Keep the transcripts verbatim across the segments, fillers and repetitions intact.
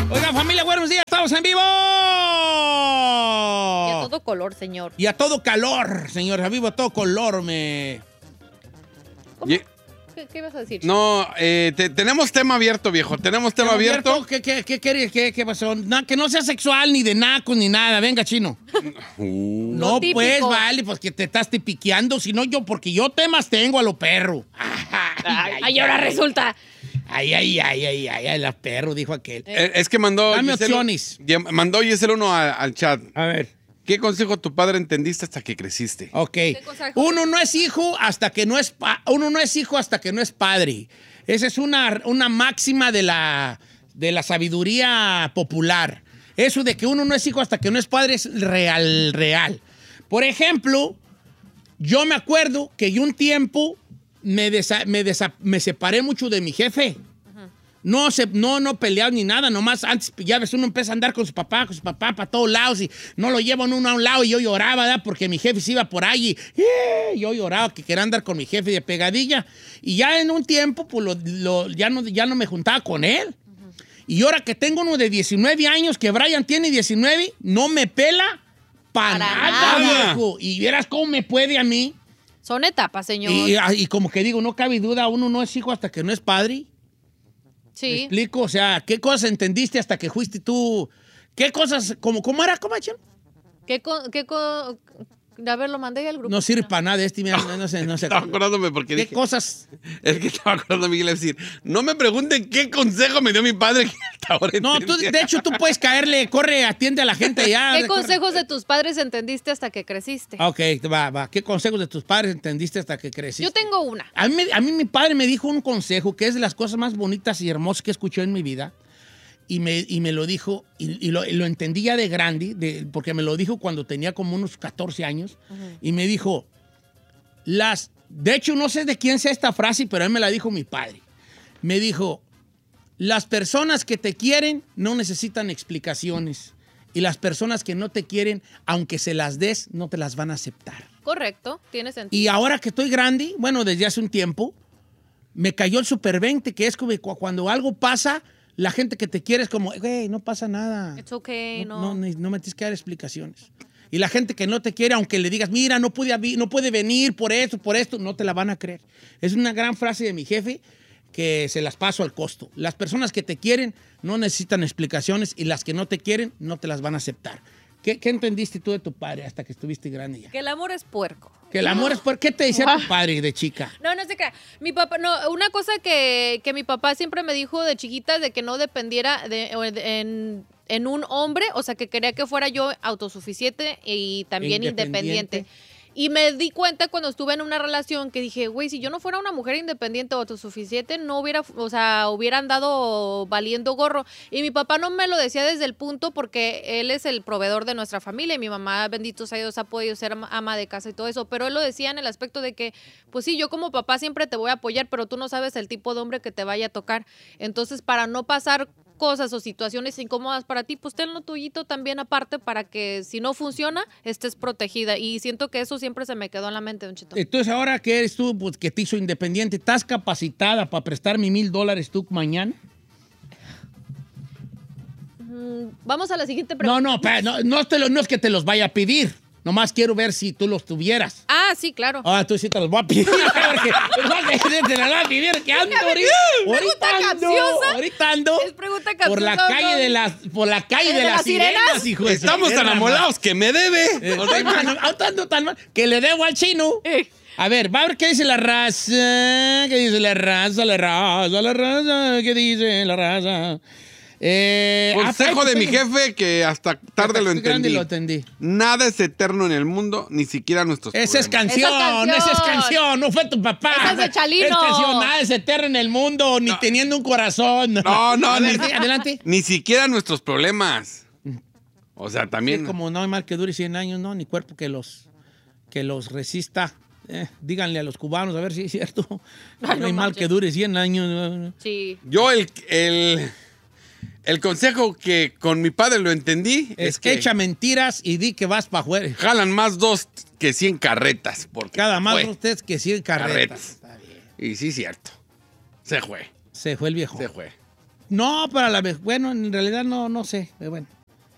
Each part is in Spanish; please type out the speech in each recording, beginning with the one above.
Oigan, familia, buenos días, estamos en vivo. Y a todo color, señor. Y a todo calor, señor. A vivo, a todo color, me... ¿Cómo? Y- ¿Qué, ¿Qué ibas a decir? No, eh, te- tenemos tema abierto, viejo. Tenemos tema abierto. ¿Qué, qué, qué, qué, qué, qué pasó? Na- que no sea sexual, ni de nacos, ni nada. Venga, chino. Uh, No, Lo típico. pues, vale, pues que te estás tipiqueando. Si no, yo, porque yo temas tengo a lo perro. Ay, ay, ahora resulta. Ay, ay, ay, ay, ay, ay, la perro, dijo aquel. eh, es que mandó... Dame Giselle- opciones. ya- Mandó Giselle uno a- al chat. A ver. ¿Qué consejo tu padre entendiste hasta que creciste? Ok. consejo? Uno no es hijo hasta que no es pa- uno no es hijo hasta que no es padre. Esa es una, una máxima de la, de la sabiduría popular. Eso de que uno no es hijo hasta que no es padre es real, real. Por ejemplo, yo me acuerdo que yo un tiempo me, desa- me, desa- me separé mucho de mi jefe. No, se, no, no peleado ni nada, nomás antes, ya ves, uno empieza a andar con su papá, con su papá para todos lados y no lo llevan uno a un lado y yo lloraba, ¿verdad? Porque mi jefe se iba por ahí y ¡eh! Yo lloraba que quería andar con mi jefe de pegadilla y ya en un tiempo, pues lo, lo- ya, no, ya no me juntaba con él. Y ahora que tengo uno de diecinueve años, que Brian tiene diecinueve, no me pela para Para nada, nada. viejo. Y vieras cómo me puede a mí. Son etapas, señor. Y, y como que digo, no cabe duda, uno no es hijo hasta que no es padre. ¿Me sí. explico? O sea, ¿qué cosas entendiste hasta que fuiste tú? ¿Qué cosas, como, cómo era, cómo era? ¿Qué, co- qué co- A ver, lo mandé al grupo. No sirve para nada este, mira, no, no sé, no sé. Estaba acordándome porque ¿Qué dije... cosas? Es que estaba acordando Miguel decir, no me pregunten qué consejo me dio mi padre que hasta ahora No, tú, entendí". de hecho, tú puedes caerle, corre, atiende a la gente ya. ¿Qué consejos de tus padres entendiste hasta que creciste? Ah, ok, va, va. ¿Qué consejos de tus padres entendiste hasta que creciste? Yo tengo una. A mí, me- a mí mi padre me dijo un consejo que es de las cosas más bonitas y hermosas que escuché en mi vida. Y me, y me lo dijo, y, y lo, y lo entendí ya de grande, de- porque me lo dijo cuando tenía como unos catorce años. Y me dijo, las, de hecho no sé de quién sea esta frase, pero a mí me la dijo mi padre. Me dijo, las personas que te quieren no necesitan explicaciones. Y las personas que no te quieren, aunque se las des, no te las van a aceptar. Correcto, tiene sentido. Y ahora que estoy grande, bueno, desde hace un tiempo, me cayó el super veinte, que es como cu- cuando algo pasa, la gente que te quiere es como, güey, no pasa nada. It's okay, no. No, no, no me tienes que dar explicaciones. Y la gente que no te quiere, aunque le digas, mira, no puede, habi- no puede venir por esto, por esto, no te la van a creer. Es una gran frase de mi jefe que se las paso al costo. Las personas que te quieren no necesitan explicaciones y las que no te quieren no te las van a aceptar. ¿Qué, qué entendiste tú de tu padre hasta que estuviste grande ya? Que el amor es puerco. Que el amor es por... ¿Qué te decía tu padre de chica? No, no sé qué. Mi papá, no, una cosa que, que mi papá siempre me dijo de chiquita de que no dependiera de, o de- en, en un hombre, o sea, que quería que fuera yo autosuficiente y también Independiente. independiente. Y me di cuenta cuando estuve en una relación que dije, güey, si yo no fuera una mujer independiente o autosuficiente, no hubiera, o sea, hubiera andado valiendo gorro. Y mi papá no me lo decía desde el punto porque él es el proveedor de nuestra familia y mi mamá, bendito sea Dios, ha podido ser ama- ama de casa y todo eso. Pero él lo decía en el aspecto de que, pues sí, yo como papá siempre te voy a apoyar, pero tú no sabes el tipo de hombre que te vaya a tocar. Entonces, para no pasar cosas o situaciones incómodas para ti, pues ten lo tuyito también aparte para que si no funciona, estés protegida. Y siento que eso siempre se me quedó en la mente, Don Cheto. Entonces, ahora que eres tú, pues, que te hizo independiente, ¿estás capacitada para prestarme mil dólares tú mañana? Mm, Vamos a la siguiente No, pregunta. no, pa- no, no, te lo- no es que te los vaya a pedir. Nomás quiero ver si tú los tuvieras. Ah, sí, claro. Ah, tú sí te los voy a pedir. Porque te los voy a pedir. Que ando ahorita, Pregunta ahorita ando, capciosa. ahorita ando Es pregunta capciosa, por la ¿no? calle de las, por la calle ¿De de, las las sirenas? sirenas, hijo de su Estamos tan perra amolados que me debe. madre. Estoy tan- ahorita ando tan mal que le debo al chino. Eh. A ver, va a ver qué dice la raza. ¿Qué dice la raza? La raza, la raza. ¿Qué dice la raza? Eh, Consejo ah, de mi pues, jefe que hasta tarde lo Estoy grande y entendí. lo entendí. Nada es eterno en el mundo, ni siquiera nuestros Esa es problemas. canción, Esa es esa es canción. canción, no fue tu papá. Esa es de Chalino. Es canción, nada es eterno en el mundo, ni teniendo un corazón. No, no, A ver, ni- sí, adelante. Ni siquiera nuestros problemas. O sea, Sí, también... como no hay mal que dure cien años, no, ni cuerpo que los, que los resista. Eh, díganle a los cubanos a ver si es cierto. Ay, no no hay mal manches. que dure cien años. Sí. Yo el, el, el consejo que con mi padre lo entendí es, Es que que echa mentiras y di que vas para afuera. jalan más dos que cien carretas. Porque Cada más fue. ustedes que cien carretas. Carretas. Y sí, cierto. Se fue, Se fue el viejo. se fue. No, para la vez. Bueno, en realidad no, no sé. Pero bueno.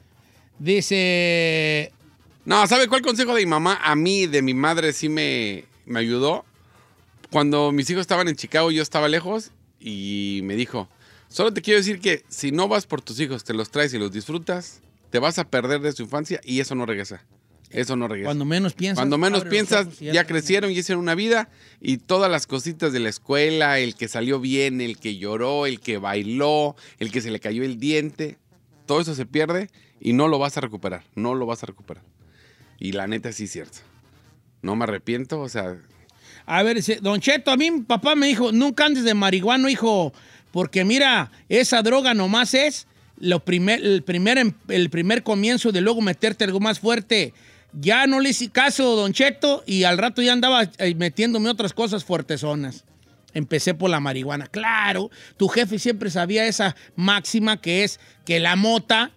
Dice. No, ¿sabe cuál consejo de mi mamá? A mí, de mi madre, sí me, me ayudó. Cuando mis hijos estaban en Chicago, yo estaba lejos y me dijo, solo te quiero decir que si no vas por tus hijos, te los traes y los disfrutas, te vas a perder de su infancia y eso no regresa. Eso no regresa. Cuando menos piensas. Cuando menos abre los piensas, ojos y ya, ya crecieron y hicieron una vida y todas las cositas de la escuela, el que salió bien, el que lloró, el que bailó, el que se le cayó el diente, todo eso se pierde y no lo vas a recuperar, no lo vas a recuperar. Y la neta sí es cierto. No me arrepiento, o sea... A ver, dice, Don Cheto, a mí mi papá me dijo, nunca andes de marihuano, hijo, porque mira, esa droga nomás es lo primer, el, primer, el primer comienzo de luego meterte algo más fuerte. Ya no le hice caso, Don Cheto, y al rato ya andaba eh, metiéndome otras cosas fuertezonas. Empecé por la marihuana. Claro, tu jefe siempre sabía esa máxima que es que la mota,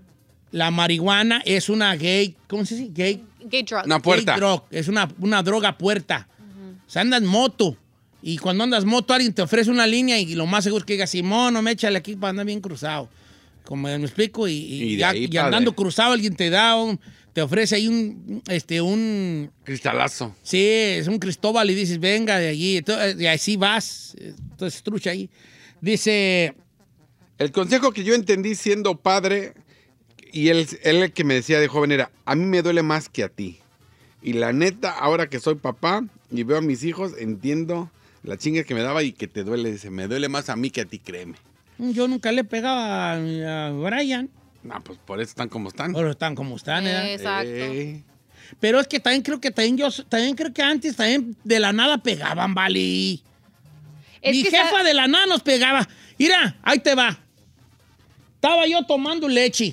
la marihuana es una gay, ¿cómo se dice? Gay. Gay drug. Una puerta. Gay drug, es una, una droga puerta. O sea, andas moto. Y cuando andas moto, alguien te ofrece una línea y lo más seguro es que diga, Simón, no me échale aquí para andar bien cruzado. Como me explico, y, y, Y de ya, ahí y para andando de- cruzado alguien te da un, te ofrece ahí un, este, un, Cristalazo. sí, es un Cristóbal y dices, venga de allí. Entonces, y así vas. Entonces, trucha ahí. Dice, El consejo que yo entendí siendo padre, y él, él el que me decía de joven era, a mí me duele más que a ti. Y la neta, ahora que soy papá y veo a mis hijos, entiendo la chinga que me daba y que te duele. Dice, me duele más a mí que a ti, créeme. yo nunca le pegaba a, a Brian. No, pues por eso están como están. Ahora están como están, ¿eh? Exacto. Ey. Pero es que también creo que también yo, también creo que antes también de la nada pegaban, vale. Es Mi que jefa sa- de la nada nos pegaba. Mira, ahí te va. Estaba yo tomando leche.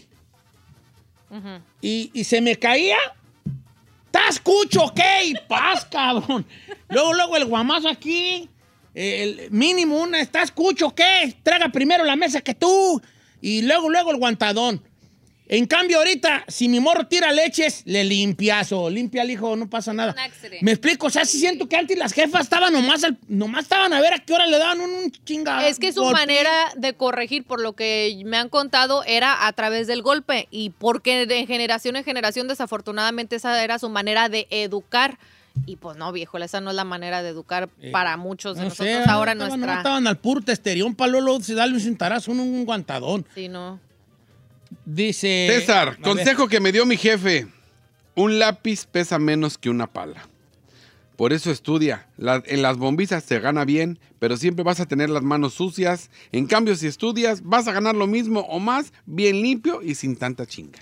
Ujú. y, y se me caía. ¿Estás cucho qué? Y paz, cabrón. Luego, luego el guamazo aquí. El mínimo una, ¿estás cucho qué? Traga primero la mesa que tú. Y luego, luego el guantadón. En cambio, ahorita, si mi morro tira leches, le limpias o limpia al hijo, no pasa nada. Un accidente. Me explico, o sea, sí siento que antes las jefas estaban nomás, al- nomás estaban a ver a qué hora le daban un, un chinga. Es que su golpe. manera de corregir, por lo que me han contado, era a través del golpe. Y porque de generación en generación, desafortunadamente, esa era su manera de educar. Y pues no, viejo, esa no es la manera de educar Eh, para muchos de no nosotros sé, ahora estaban, nomás nuestra. estaban al puro testerión, palo, luego se darle un cintarazo, un, un guantadón. Sí, no. Dice... César, a ver. consejo que me dio mi jefe. Un lápiz pesa menos que una pala. Por eso estudia. La- en las bombizas se gana bien, pero siempre vas a tener las manos sucias. En cambio, si estudias, vas a ganar lo mismo o más, bien limpio y sin tanta chinga.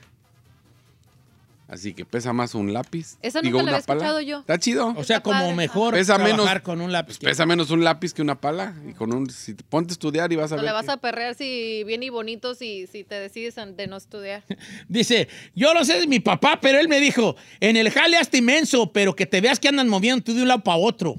Así que pesa más un lápiz. Esa digo, nunca la una había pala. escuchado yo. Está chido. O sea, Está como padre. mejor Pesa trabajar menos- con un lápiz. que- Pesa menos un lápiz que una pala. Y con un, si te ponte a estudiar y vas a No ver. le vas que- a perrear si bien y bonito si, si te decides de no estudiar. Dice, yo lo sé de mi papá, pero él me dijo, en el jale hasta inmenso, pero que te veas que andan moviendo tú de un lado para otro.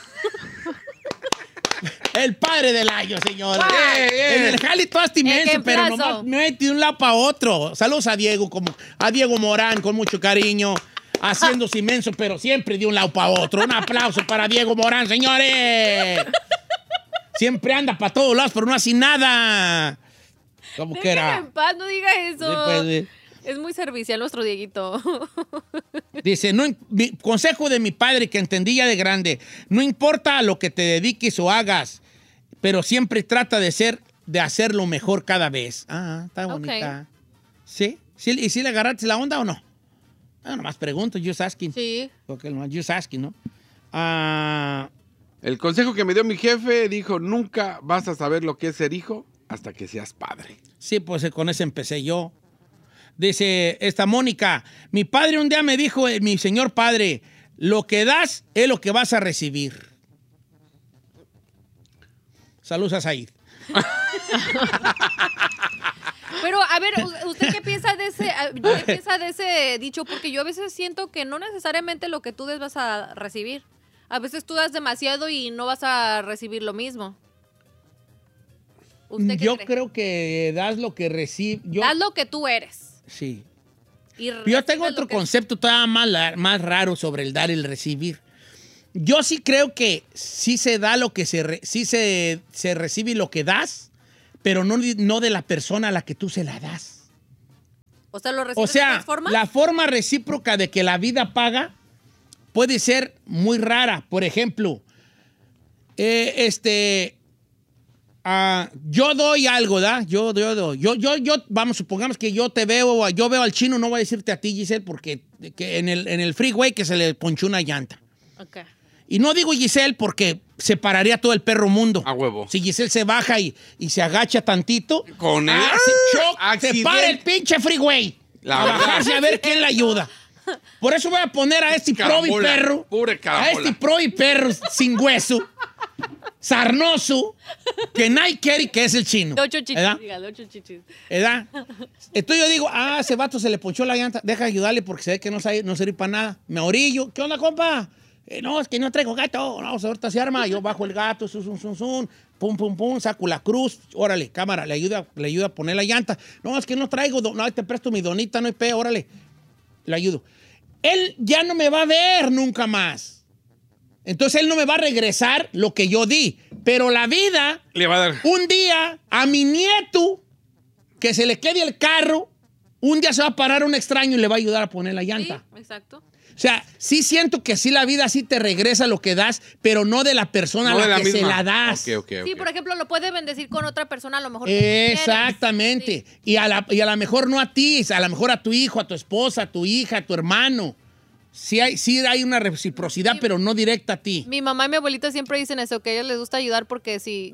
El padre del año, señor. ¡Ey, ey! En el jale todo hasta inmenso, pero Ejemplazo. nomás me metí de un lado para otro. Saludos a Diego, como, a Diego Morán, con mucho cariño. Haciéndose inmenso, pero siempre de un lado para otro. Un aplauso para Diego Morán, señores. Siempre anda para todos lados, pero no hace nada. ¿Cómo que Déjame era? en paz, no diga eso. Sí, pues, eh. Es muy servicial nuestro Dieguito. Dice, no, mi- consejo de mi padre que entendí ya de grande, no importa a lo que te dediques o hagas, pero siempre trata de ser, de hacerlo mejor cada vez. Ah, está bonita. ¿Sí? ¿Sí? ¿Y si le agarraste la onda o no? Ah, nomás pregunto, just asking. Sí. Porque nomás just asking, ¿no? Ah, El consejo que me dio mi jefe dijo, nunca vas a saber lo que es ser hijo hasta que seas padre. sí, pues eh, con ese empecé yo. Dice esta Mónica, mi padre un día me dijo, eh, mi señor padre, lo que das es lo que vas a recibir. Saludos a Said. Pero, a ver, u- ¿usted qué piensa de ese, a- qué piensa de ese dicho? Porque yo a veces siento que no necesariamente lo que tú des vas a recibir. A veces tú das demasiado y no vas a recibir lo mismo. ¿Usted qué Yo cree? creo que das lo que recibes. Yo, Das lo que tú eres. sí. Y Yo recibes tengo lo otro que- concepto todavía más, la- más raro sobre el dar y el recibir. Yo sí creo que sí se da lo que se, re- sí se, se recibe lo que das, pero no, no de la persona a la que tú se la das. O sea, ¿lo recibes O sea, de todas formas? la forma recíproca de que la vida paga puede ser muy rara. Por ejemplo, eh, este... Uh, yo doy algo, ¿verdad? Yo, yo doy. Yo, yo, yo, vamos, supongamos que yo te veo, yo veo al chino, no voy a decirte a ti, Giselle, porque que en, el, en el freeway que se le ponchó una llanta. Ok. Y no digo Giselle porque se pararía todo el perro mundo. A huevo. Si Giselle se baja y, y se agacha tantito, Con el ah, se, choc, se accidente. para el pinche freeway. La a verdad. bajarse a ver quién le ayuda. Por eso voy a poner a este pro y Carambola, perro. pura A carambola. este pro y perro sin hueso, sarnoso, que nadie quiere, que es el chino. De ocho chichis, ¿Verdad? diga, de ocho chichis. ¿Verdad? Entonces yo digo, ah, ese vato se le ponchó la llanta, deja ayudarle porque se ve que no, sabe, no sirve para nada. Me orillo, ¿qué onda, compa? Eh, no, es que no traigo gato. No, ahorita se arma. Yo bajo el gato, zum, zum, zum, zum, pum, pum, pum, saco la cruz. Órale, cámara, le ayuda, le ayuda a poner la llanta. No, es que no traigo, do- no, te presto mi donita, no hay pe, órale. Le ayudo. Él ya no me va a ver nunca más. Entonces él no me va a regresar lo que yo di. Pero la vida, Le va a dar. un día, a mi nieto, que se le quede el carro, un día se va a parar un extraño y le va a ayudar a poner la Sí, llanta. exacto. O sea, sí siento que sí la vida sí te regresa lo que das, pero no de la persona No a de la, la que se misma. la das. Ok, ok, Sí, ok. por ejemplo, lo puede bendecir con otra persona, a lo mejor. que tú quieres. Exactamente. Y, a la, y a lo mejor no a ti, a lo mejor a tu hijo, a tu esposa, a tu hija, a tu hermano. Sí hay, sí hay una reciprocidad, Sí. pero no directa a ti. Mi mamá y mi abuelita siempre dicen eso, que a ellas les gusta ayudar porque si,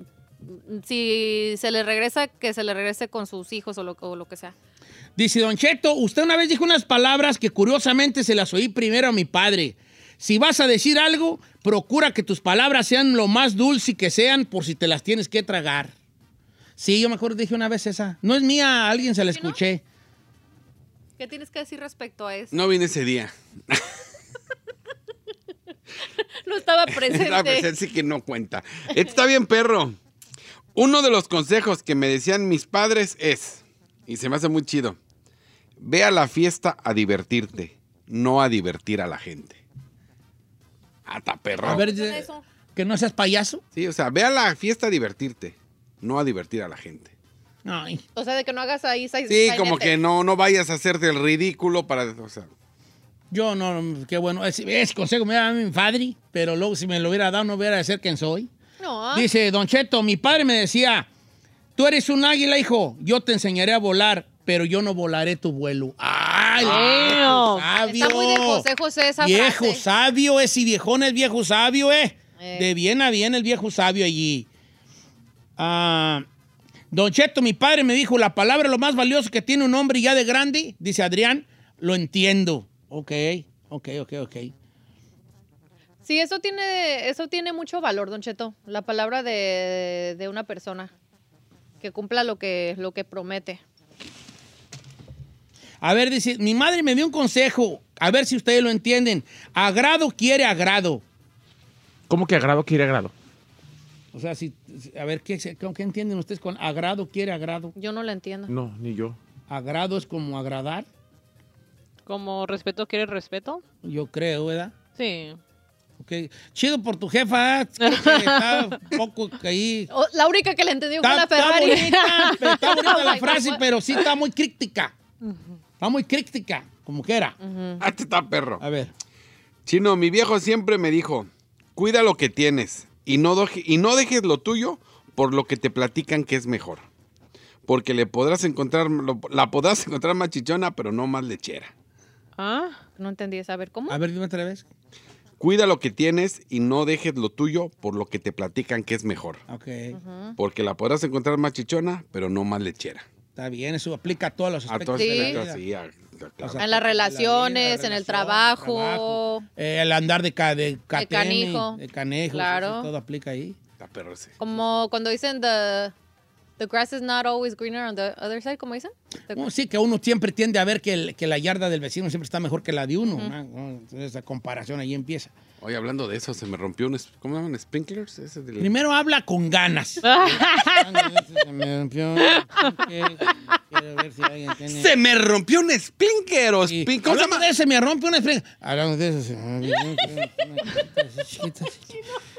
si se les regresa, que se le regrese con sus hijos o lo, o lo que sea. Dice, Don Cheto, usted una vez dijo unas palabras que curiosamente se las oí primero a mi padre. Si vas a decir algo, procura que tus palabras sean lo más dulce que sean por si te las tienes que tragar. Sí, yo me acuerdo, dije una vez esa. No es mía, a alguien se la ¿Sí, no? escuché. ¿Qué tienes que decir respecto a eso? No vine ese día. No estaba presente. A veces sí que no cuenta. Esto está bien, perro. Uno de los consejos que me decían mis padres es, y se me hace muy chido, ve a la fiesta a divertirte, no a divertir a la gente. Ata, perro. A ver, ¿Qué eh, es eso? que no seas payaso. Sí, o sea, ve a la fiesta a divertirte, no a divertir a la gente. Ay. O sea, de que no hagas ahí sai- Sí, sainete. como que no, no vayas a hacerte el ridículo para... O sea, Yo no, qué bueno. Ese, ese consejo me da mi padre, pero luego si me lo hubiera dado no hubiera de ser quien soy. No. Dice, Don Cheto, mi padre me decía, tú eres un águila, hijo, yo te enseñaré a volar, pero yo no volaré tu vuelo. ¡Ay, viejo sabio! Está muy de José José esa Viejo frase. sabio, ese viejón es viejo sabio, ¿eh? Eh. De bien a bien el viejo sabio allí. Ah, Don Cheto, mi padre me dijo, la palabra lo más valioso que tiene un hombre ya de grande, dice Adrián, lo entiendo. Ok, ok, ok, ok. Sí, eso tiene, eso tiene mucho valor, Don Cheto. La palabra de, de una persona que cumpla lo que, lo que promete. A ver, dice, mi madre me dio un consejo, a ver si ustedes lo entienden. Agrado quiere agrado. ¿Cómo que agrado quiere agrado? O sea, si, a ver, ¿qué, qué entienden ustedes con agrado quiere agrado? Yo no lo entiendo. No, ni yo. Agrado es como agradar, Como respeto quiere respeto. yo creo, ¿verdad? Sí. Okay. Chido por tu jefa, ¿eh? Creo que está un poco ahí. Oh, la única que le entendió fue Está, la está Ferrari. bonita, pero está bonita la Ay, frase, no. pero sí está muy críptica. Está muy críptica, como quiera. ah, te está, perro. A ver. Chino, mi viejo siempre me dijo, cuida lo que tienes y no, doje- y no dejes lo tuyo por lo que te platican que es mejor. Porque le podrás encontrar, lo- la podrás encontrar más chichona, pero no más lechera. Ah, No entendí esa. A ver, ¿cómo? A ver, dime otra vez. Cuida lo que tienes y no dejes lo tuyo por lo que te platican que es mejor. Ok. Porque la podrás encontrar más chichona, pero no más lechera. Está bien, eso aplica a todos los A aspectos todas de la Sí. las vida. sí, a- a- claro. O sea, En las la relaciones, vida, en el relación, trabajo. eh, el andar de, ca, de, catene, canijo. de canejo. Claro. Eso todo aplica ahí. Está perro ese. Como cuando dicen the, the grass is not always greener on the other side, ¿cómo dicen? The- Bueno, sí, que uno siempre tiende a ver que, el- que la yarda del vecino siempre está mejor que la de uno. ¿no? Entonces, esa comparación ahí empieza. Oye, hablando de eso, se me rompió un... es- ¿Cómo se llaman? ¿Sprinklers? Ese del- Primero habla con ganas. Se me rompió. Quiero ver si alguien tiene- ¡Se me rompió un sprinkler! o Sí. spin- ¿Cómo se Hablando llama? de ese, me rompe una spring. Hablando de eso, se me rompió una chiquita.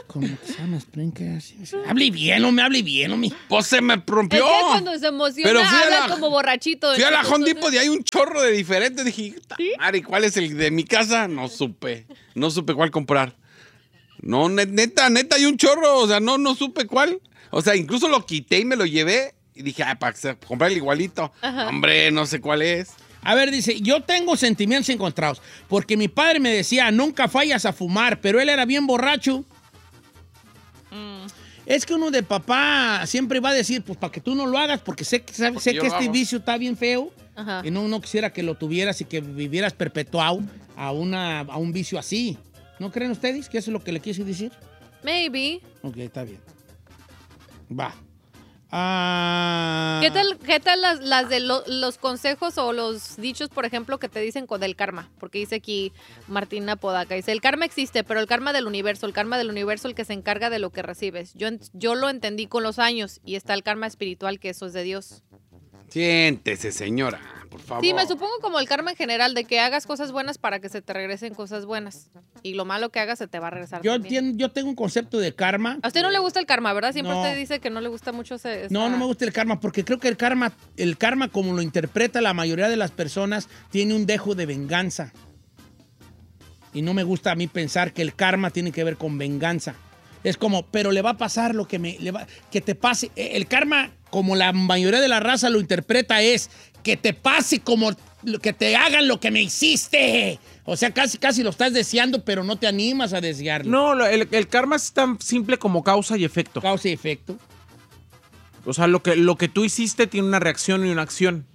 ¿Cómo que se llama? Sprinkler. Sí, sí. Hable bien, no me hable bien, no me. Pues se me rompió. Es que cuando se emociona Pero fui a habla la- como borrachito. Fui a la Entonces- Home Depot y hay un chorro de diferentes. Dije, Mari, ¿cuál es el de mi casa? No supe. No supe cuál comprar. No, ne- neta, neta, hay un chorro. O sea, no, no supe cuál. O sea, incluso lo quité y me lo llevé. Y dije, ah, para comprar el igualito. Ajá. Hombre, no sé cuál es. A ver, dice, yo tengo sentimientos encontrados. Porque mi padre me decía, nunca fallas a fumar, pero él era bien borracho. Mm. Es que uno de papá siempre va a decir, pues para que tú no lo hagas, porque sé, que- sabe- Porque sé yo que lo este hago. vicio está bien feo. Ajá. Y no, no quisiera que lo tuvieras y que vivieras perpetuado a, una, a un vicio así. ¿No creen ustedes que eso es lo que le quise decir? Maybe. Ok, está bien. Va. Ah, ¿Qué tal, qué tal las, las de lo- los consejos o los dichos, por ejemplo, que te dicen con del karma? Porque dice aquí Martina Podaca, dice, el karma existe, pero el karma del universo, el karma del universo, el que se encarga de lo que recibes. Yo, en- yo lo entendí con los años y está el karma espiritual, que eso es de Dios. Siéntese, señora, por favor. Sí, me supongo como el karma en general, de que hagas cosas buenas para que se te regresen cosas buenas. Y lo malo que hagas se te va a regresar yo, también. entiendo, yo tengo un concepto de karma. A usted no le gusta el karma, ¿verdad? Siempre No. usted dice que no le gusta mucho ese... No, esa- no me gusta el karma, porque creo que el karma, el karma, como lo interpreta la mayoría de las personas, tiene un dejo de venganza. Y no me gusta a mí pensar que el karma tiene que ver con venganza. Es como, pero le va a pasar lo que me... le va- que te pase. El karma, como la mayoría de la raza lo interpreta, es que te pase como... que te hagan lo que me hiciste. O sea, casi, casi lo estás deseando, pero no te animas a desearlo. No, lo- el, el karma es tan simple como causa y efecto. Causa y efecto. O sea, lo que, lo que tú hiciste tiene una reacción y una acción.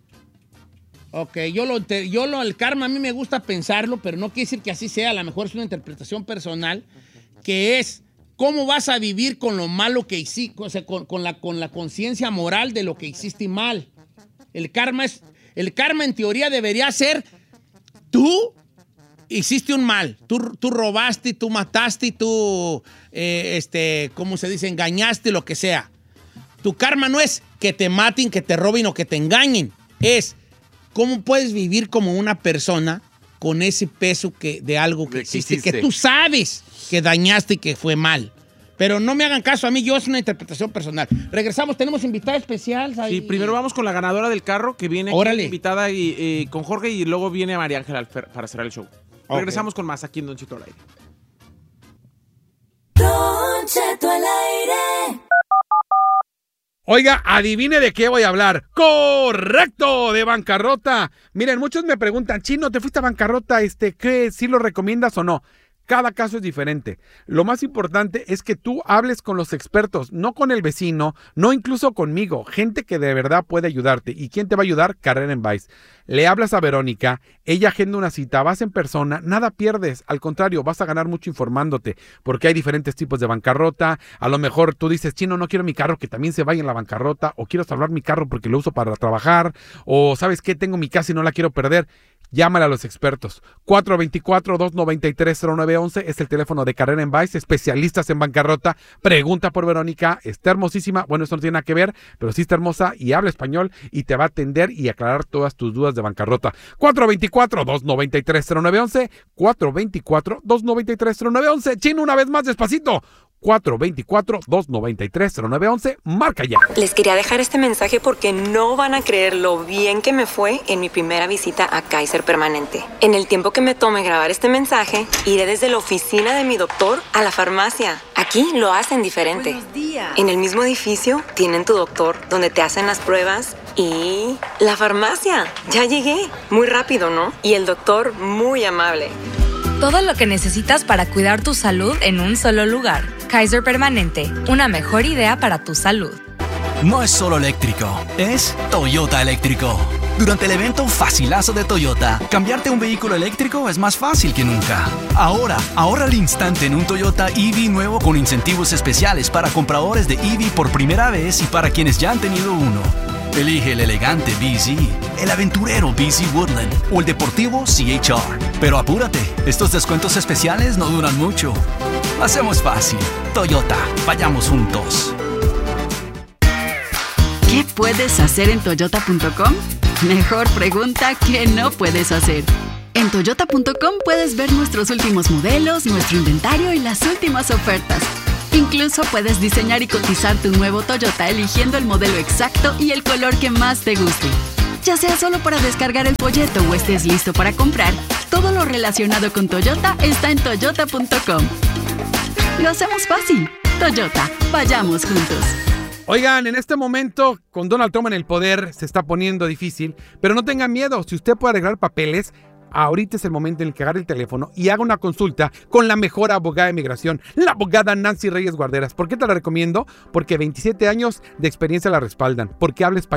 Ok, yo lo, te- yo lo, el karma a mí me gusta pensarlo, pero no quiere decir que así sea, a lo mejor es una interpretación personal, que es cómo vas a vivir con lo malo que hiciste, o sea, con, con la, con la conciencia moral de lo que hiciste mal. El karma es, el karma en teoría debería ser, tú hiciste un mal, tú, tú robaste, tú mataste, tú, eh, este, ¿cómo se dice? Engañaste, lo que sea. Tu karma no es que te maten, que te roben o que te engañen, es ¿cómo puedes vivir como una persona con ese peso que, de algo que De que existe, hiciste. que tú sabes que dañaste y que fue mal? Pero no me hagan caso a mí, yo es una interpretación personal. Regresamos, tenemos invitada especial. Sí, ahí. primero vamos con la ganadora del carro, que viene aquí Órale. invitada y, eh, con Jorge, y luego viene María Ángela al fer- para cerrar el show. Ok. Regresamos con más aquí en Don Cheto al aire. Don Cheto al aire. Oiga, adivine de qué voy a hablar. ¡Correcto! De bancarrota. Miren, muchos me preguntan, Chino, ¿te fuiste a bancarrota? Este, ¿qué? ¿Sí lo recomiendas o no? Cada caso es diferente. Lo más importante es que tú hables con los expertos, no con el vecino, no incluso conmigo, gente que de verdad puede ayudarte. ¿Y quién te va a ayudar? Karen Weiss. Le hablas a Verónica, ella agenda una cita, vas en persona, nada pierdes. Al contrario, vas a ganar mucho informándote, porque hay diferentes tipos de bancarrota. A lo mejor tú dices, Chino, no quiero mi carro que también se vaya en la bancarrota, o quiero salvar mi carro porque lo uso para trabajar, o ¿sabes qué? Tengo mi casa y no la quiero perder. Llámale a los expertos. cuatro dos cuatro, dos nueve tres, cero nueve uno uno es el teléfono de Karen Weiss, especialistas en bancarrota. Pregunta por Verónica, está hermosísima. Bueno, eso no tiene nada que ver, pero sí está hermosa y habla español y te va a atender y aclarar todas tus dudas de bancarrota. cuatro dos cuatro, dos nueve tres, cero nueve uno uno, cuatro dos cuatro, dos nueve tres, cero nueve uno uno. Chino, una vez más despacito. cuatro dos cuatro, dos nueve tres, cero nueve uno uno, marca ya. Les quería dejar este mensaje porque no van a creer lo bien que me fue en mi primera visita a Kaiser Permanente. En el tiempo que me tome grabar este mensaje, iré desde la oficina de mi doctor a la farmacia. Aquí lo hacen diferente. Buenos días. En el mismo edificio tienen tu doctor, donde te hacen las pruebas, y la farmacia. Ya llegué. Muy rápido, ¿no? Y el doctor muy amable. Todo lo que necesitas para cuidar tu salud en un solo lugar. Kaiser Permanente, una mejor idea para tu salud. No es solo eléctrico, es Toyota eléctrico. Durante el evento Facilazo de Toyota, cambiarte un vehículo eléctrico es más fácil que nunca. Ahora, ahorra al instante en un Toyota E V nuevo con incentivos especiales para compradores de E V por primera vez y para quienes ya han tenido uno. Elige el elegante B Z, el aventurero B Z Woodland o el deportivo C H R. Pero apúrate, estos descuentos especiales no duran mucho. Hacemos fácil. Toyota, vayamos juntos. ¿Qué puedes hacer en toyota punto com? Mejor pregunta que no puedes hacer. En toyota punto com puedes ver nuestros últimos modelos, nuestro inventario y las últimas ofertas. Incluso puedes diseñar y cotizar tu nuevo Toyota eligiendo el modelo exacto y el color que más te guste. Ya sea solo para descargar el folleto o estés listo para comprar, todo lo relacionado con Toyota está en toyota punto com. Lo hacemos fácil. Toyota, vayamos juntos. Oigan, en este momento, con Donald Trump en el poder, se está poniendo difícil, pero no tengan miedo. Si usted puede arreglar papeles, ahorita es el momento en el que agarre el teléfono y haga una consulta con la mejor abogada de migración, la abogada Nancy Reyes Guarderas. ¿Por qué te la recomiendo? Porque veintisiete años de experiencia la respaldan, porque habla español